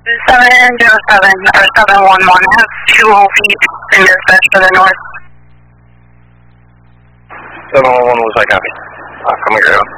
707 or 711 have 2 feet in dispatch for the north. 711 was I copy? Come here.